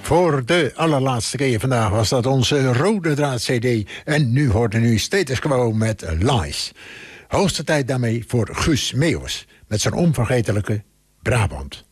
Voor de allerlaatste keer vandaag was dat onze Rode Draad CD. En nu hoort u Status Quo met Lies. Hoogste tijd daarmee voor Guus Meeuwis met zijn onvergetelijke Brabant.